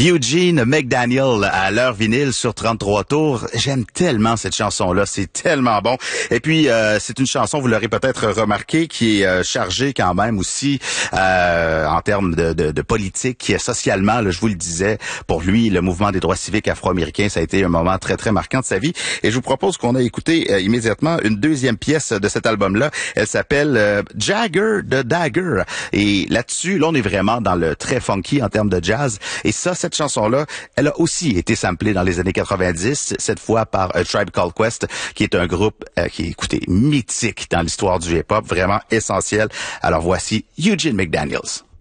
Eugene McDaniel à l'heure vinyle sur 33 tours. J'aime tellement cette chanson-là, c'est tellement bon. Et puis, c'est une chanson, vous l'aurez peut-être remarqué, qui est chargée quand même aussi en termes de politique, socialement, là, je vous le disais, pour lui, le mouvement des droits civiques afro-américains, ça a été un moment très, très marquant de sa vie. Et je vous propose qu'on a écouté immédiatement une deuxième pièce de cet album-là. Elle s'appelle Jagger the Dagger. Et là-dessus, là, on est vraiment dans le très funky en termes de jazz. Et ça, cette chanson-là, elle a aussi été samplée dans les années 90, cette fois par A Tribe Called Quest, qui est un groupe qui est, écoutez, mythique dans l'histoire du hip-hop, vraiment essentiel. Alors voici Eugene McDaniels.